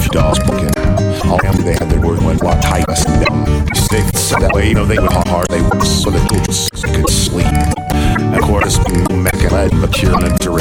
dogs barking. All family they had their word when what type of them. They so that way, they would hard they worked so the children could sleep. Of course, Mac and lead, but you're in a